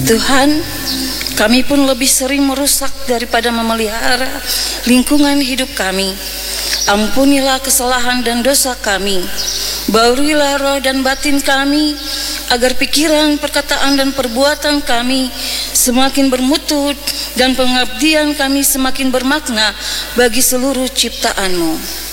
Tuhan, kami pun lebih sering merusak daripada memelihara lingkungan hidup kami. Ampunilah kesalahan dan dosa kami. Baurilah roh dan batin kami, agar pikiran, perkataan, dan perbuatan kami semakin bermutu dan pengabdian kami semakin bermakna bagi seluruh ciptaan-Mu.